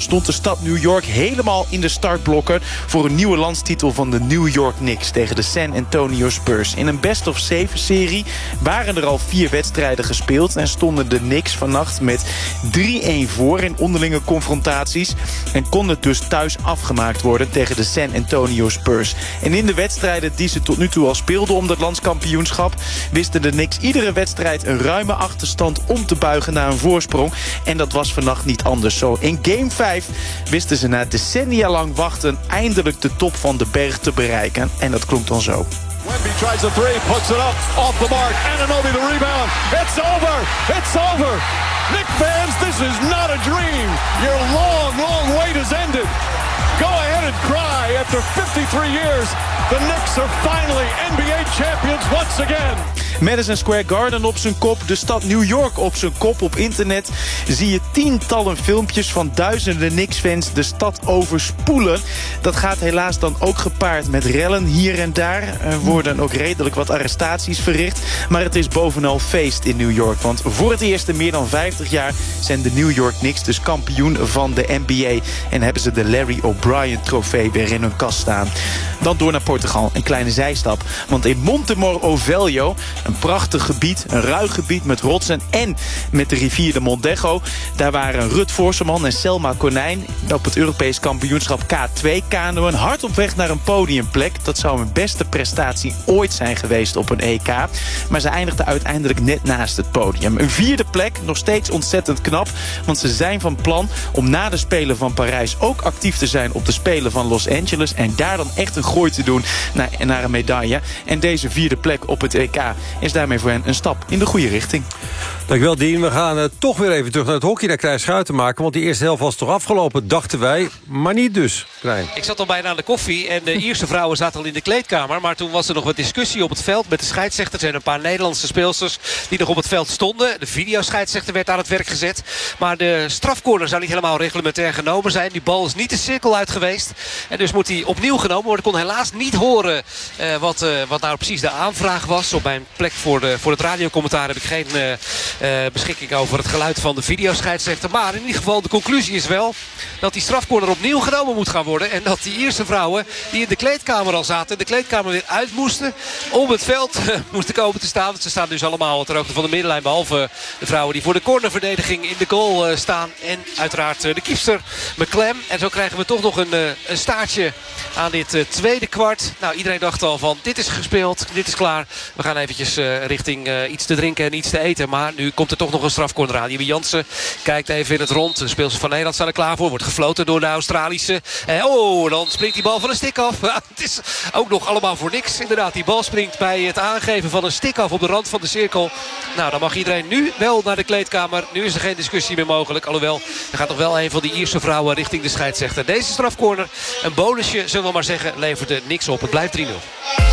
stond de stad New York helemaal in de startblokken voor een nieuwe landstitel van de New York Knicks tegen de San Antonio Spurs. In een best-of-7-serie waren er al 4 wedstrijden gespeeld en stonden de Knicks vannacht met 3-1 voor in onderlinge confrontaties en kon het dus thuis afgemaakt worden tegen de San Antonio Spurs. En in de wedstrijden die ze tot nu toe al speelden om dat landskampioenschap wisten de Knicks iedere wedstrijd een ruime achterstand om te buigen naar een voorsprong. En dat was vannacht niet anders zo. In Game 5 wisten ze na decennia lang wachten eindelijk de top van de berg te bereiken. En dat klonk dan zo. Wemby tries the three, puts it up, off the mark. Anunoby the rebound. It's over. It's over. Knicks fans, this is not a dream. Your long, long wait has ended. Go ahead and cry. After 53 years, the Knicks are finally NBA champions once again. Madison Square Garden op zijn kop, de stad New York op zijn kop. Op internet zie je tientallen filmpjes van duizenden Knicks-fans de stad overspoelen. Dat gaat helaas dan ook gepaard met rellen hier en daar. Er worden ook redelijk wat arrestaties verricht. Maar het is bovenal feest in New York. Want voor het eerst in meer dan 50 jaar zijn de New York Knicks dus kampioen van de NBA. En hebben ze de Larry O'Brien trofee weer in hun kast staan. Dan door naar Portugal, een kleine zijstap. Want in Montemor Velho, een prachtig gebied, een ruig gebied met rotsen en met de rivier de Mondego. Daar waren Rut Voorseman en Selma Konijn op het Europees kampioenschap K2 kanoën hard op weg naar een podiumplek. Dat zou hun beste prestatie ooit zijn geweest op een EK. Maar ze eindigden uiteindelijk net naast het podium. Een 4e plek, nog steeds ontzettend knap. Want ze zijn van plan om na de Spelen van Parijs ook actief te zijn op de Spelen van Los Angeles. En daar dan echt een gooi te doen naar een medaille. En deze 4e plek op het EK is daarmee voor hen een stap in de goede richting. Dankjewel, Dien. We gaan toch weer even terug naar het hockey, naar Krijn Schuitenmaker. Want die eerste helft was toch afgelopen, dachten wij. Maar niet dus, Krijn. Ik zat al bijna aan de koffie en de Ierse vrouwen zaten al in de kleedkamer. Maar toen was er nog wat discussie op het veld met de scheidsrechters en een paar Nederlandse speelsters die nog op het veld stonden. De videoscheidsrechter werd aan het werk gezet. Maar de strafcorner zou niet helemaal reglementair genomen zijn. Die bal is niet de cirkel uit geweest. En dus moet hij opnieuw genomen worden. Ik kon helaas niet horen wat nou precies de aanvraag was. Op mijn plek voor het radiocommentaar heb ik geen beschikking over het geluid van de videoscheidsrechter. Maar in ieder geval, de conclusie is wel dat die strafcorner opnieuw genomen moet gaan worden. En dat die Ierse vrouwen die in de kleedkamer al zaten, de kleedkamer weer uit moesten, om het veld moesten komen te staan. Ze staan dus allemaal ter hoogte van de middenlijn, behalve de vrouwen die voor de cornerverdediging in de goal staan. En uiteraard de kiepster McClam. En zo krijgen we toch nog een staartje aan dit tweede kwart. Nou, iedereen dacht al van, dit is gespeeld, dit is klaar. We gaan eventjes richting iets te drinken en iets te eten. Maar nu komt er toch nog een strafcorner aan. Jimmy Jansen kijkt even in het rond. De speelsters van Nederland staan er klaar voor. Wordt gefloten door de Australische. Dan springt die bal van een stick af. Het is ook nog allemaal voor niks. Inderdaad, die bal springt bij het aangeven van een stick af op de rand van de cirkel. Nou, dan mag iedereen nu wel naar de kleedkamer. Nu is er geen discussie meer mogelijk. Alhoewel, er gaat nog wel een van die Ierse vrouwen richting de scheidsrechter. Deze strafcorner, een bonusje, zullen we maar zeggen, leverde niks op. Het blijft 3-0.